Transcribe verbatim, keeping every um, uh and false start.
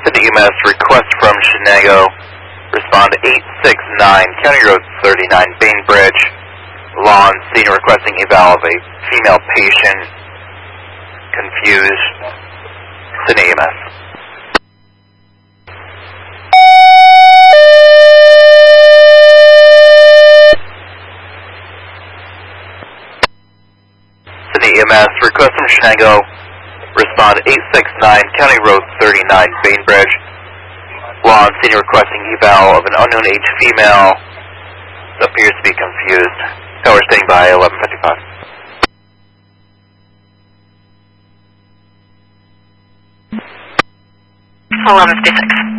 Sydney E M S request from Shenago. Respond eight six nine, County Road thirty-nine, Bainbridge. Lawn scene requesting eval of a female patient. Confused. Sydney E M S. Sydney E M S request from Shenago. Respond eight six nine, County Road thirty-nine, Bainbridge. Law on scene requesting eval of an unknown age female. Appears to be confused. Tower staying by eleven fifty-five. eleven fifty-six.